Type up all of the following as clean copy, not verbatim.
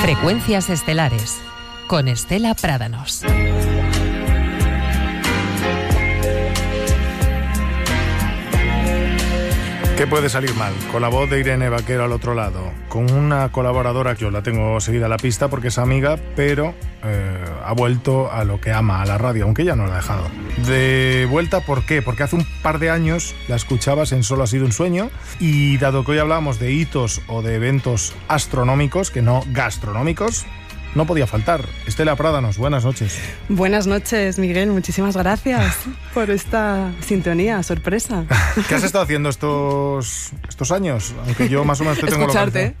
Frecuencias estelares con Estela Prádanos. ¿Qué puede salir mal? Con la voz de Irene Vaquero al otro lado, con una colaboradora que yo la tengo seguida a la pista porque es amiga, pero ha vuelto a lo que ama, a la radio, aunque ya no la ha dejado. De vuelta, ¿por qué? Porque hace un par de años la escuchabas en Solo ha sido un sueño, y dado que hoy hablábamos de hitos o de eventos astronómicos, que no gastronómicos, no podía faltar. Estela Prádanos, buenas noches. Buenas noches, Miguel. Muchísimas gracias por esta sintonía, sorpresa. ¿Qué has estado haciendo estos años? Aunque yo más o menos te tengo escucharte.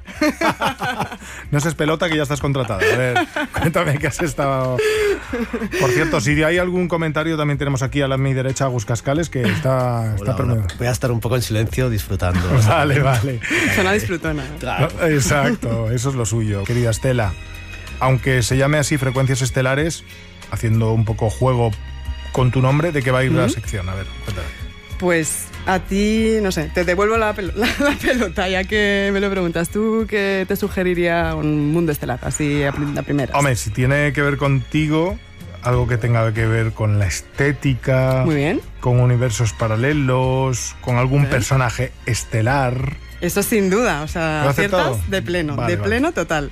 No seas pelota, que ya estás contratada. A ver, cuéntame qué has estado... Por cierto, si hay algún comentario, también tenemos aquí a mi derecha a Gus Cascales, que está hola. Voy a estar un poco en silencio disfrutando. Vale. Suena disfrutona. Claro. No, exacto, eso es lo suyo. Querida Estela, aunque se llame así Frecuencias Estelares, haciendo un poco juego con tu nombre, ¿de qué va a ir la sección? A ver, cuéntame. Pues a ti, no sé, te devuelvo la pelota, ya que me lo preguntas. ¿Tú qué te sugeriría un mundo estelar, así a la primera? Hombre, si tiene que ver contigo, algo que tenga que ver con la estética, muy bien, con universos paralelos, con algún personaje estelar. Eso sin duda, o sea, aciertas de pleno, pleno total.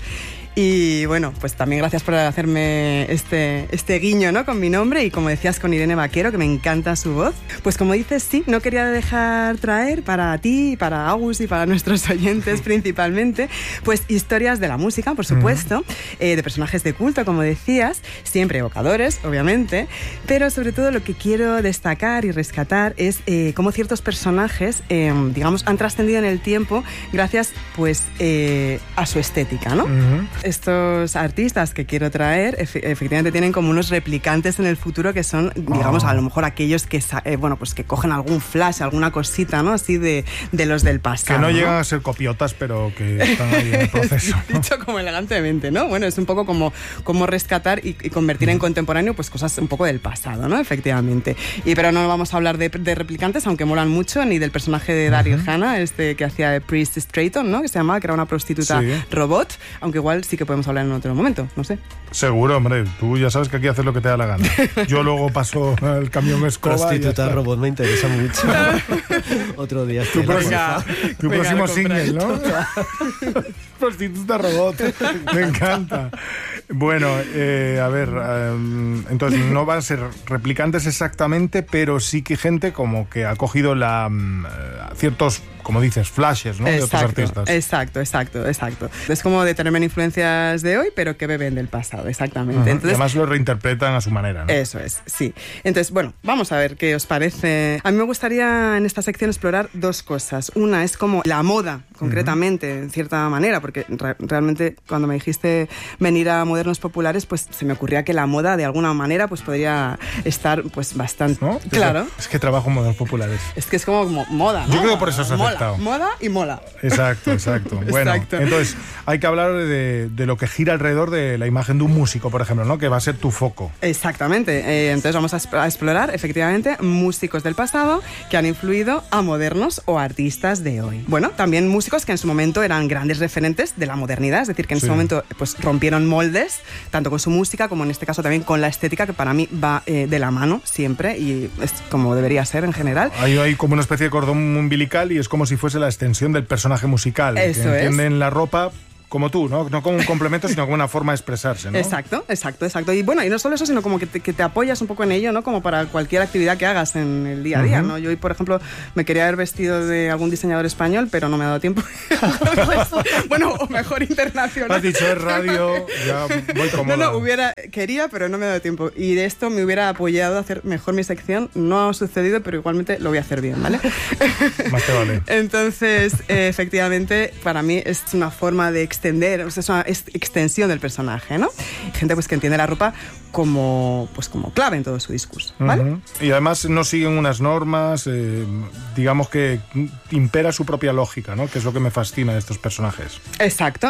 Y bueno, pues también gracias por hacerme este guiño, ¿no?, con mi nombre, y como decías, con Irene Vaquero, que me encanta su voz. Pues como dices, sí, no quería dejar traer para ti, para Agus y para nuestros oyentes principalmente, pues historias de la música, por supuesto, de personajes de culto, como decías, siempre evocadores, obviamente, pero sobre todo lo que quiero destacar y rescatar es cómo ciertos personajes, digamos, han trascendido en el tiempo gracias, pues, a su estética, ¿no? Estos artistas que quiero traer efectivamente tienen como unos replicantes en el futuro que son, digamos, a lo mejor aquellos que, pues que cogen algún flash, alguna cosita, ¿no?, así de los del pasado. Que no llegan a ser copiotas, pero que están ahí en el proceso, ¿no? Dicho como elegantemente, ¿no? Bueno, es un poco como rescatar y convertir en contemporáneo pues cosas un poco del pasado, ¿no? Efectivamente. Pero no vamos a hablar de replicantes, aunque molan mucho, ni del personaje de Daryl Hannah, que hacía de Priest Strayton, ¿no?, que se llamaba, que era una prostituta robot, aunque igual sí que podemos hablar en otro momento, no sé. Seguro, hombre, tú ya sabes que aquí haces lo que te da la gana. Yo luego paso el camión escoba. Prostituta robot me interesa mucho. Otro día. Tu próximo single, ¿no? Prostituta robot. Me encanta. Bueno, a ver, entonces no van a ser replicantes exactamente, pero sí que gente como que ha cogido ciertos, como dices, flashes, ¿no? Exacto, de otros artistas. Exacto. Es como determinan influencias de hoy, pero que beben del pasado, exactamente. Entonces, y además lo reinterpretan a su manera, ¿no? Eso es, sí. Entonces, bueno, vamos a ver qué os parece. A mí me gustaría en esta sección explorar dos cosas. Una es como la moda, concretamente, en cierta manera, porque realmente cuando me dijiste venir a Modernos Populares, pues se me ocurría que la moda de alguna manera pues podría estar pues bastante... ¿No? Claro. Es que trabajo en Modernos Populares. Es que es como moda, ¿no? Yo creo que por eso has aceptado. Moda y mola. Exacto. Bueno, Exacto. Entonces hay que hablar de lo que gira alrededor de la imagen de un músico, por ejemplo, ¿no?, que va a ser tu foco. Exactamente. Entonces vamos a explorar efectivamente músicos del pasado que han influido a modernos o artistas de hoy. Bueno, también músicos que en su momento eran grandes referentes de la modernidad, es decir, que en su momento pues rompieron moldes, tanto con su música como en este caso también con la estética, que para mí va de la mano siempre, y es como debería ser en general. Hay como una especie de cordón umbilical y es como si fuese la extensión del personaje musical. Eso que entienden la ropa como tú, ¿no? No como un complemento, sino como una forma de expresarse, ¿no? Exacto. Y bueno, y no solo eso, sino como que te apoyas un poco en ello, ¿no? Como para cualquier actividad que hagas en el día a día, ¿no? Yo hoy, por ejemplo, me quería haber vestido de algún diseñador español, pero no me ha dado tiempo. Bueno, o mejor internacional. Has dicho, es radio, ya voy cómoda. Quería, pero no me ha dado tiempo. Y de esto me hubiera apoyado a hacer mejor mi sección. No ha sucedido, pero igualmente lo voy a hacer bien, ¿vale? Más te vale. Entonces, efectivamente, para mí es una forma de extender, o sea, es una extensión del personaje, ¿no? Gente pues que entiende la ropa como clave en todo su discurso, ¿vale? Y además no siguen unas normas, digamos que impera su propia lógica, ¿no? Que es lo que me fascina de estos personajes. Exacto.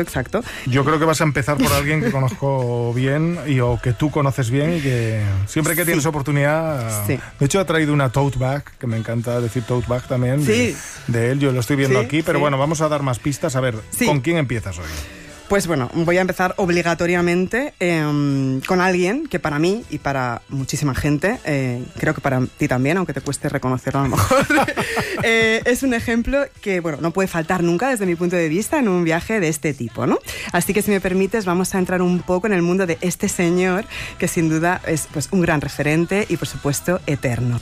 Yo creo que vas a empezar por alguien que conozco bien o que tú conoces bien, y que siempre que tienes oportunidad... Sí. De hecho, ha traído una tote bag, que me encanta decir tote bag también, de él. Yo lo estoy viendo aquí, pero bueno, vamos a dar más pistas. A ver, ¿con quién empiezas hoy? Pues bueno, voy a empezar obligatoriamente con alguien que para mí y para muchísima gente, creo que para ti también, aunque te cueste reconocerlo a lo mejor, es un ejemplo que, bueno, no puede faltar nunca desde mi punto de vista en un viaje de este tipo, ¿no? Así que si me permites vamos a entrar un poco en el mundo de este señor que sin duda es pues, un gran referente y por supuesto eterno.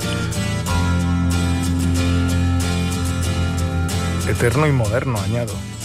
Eterno y moderno, añado.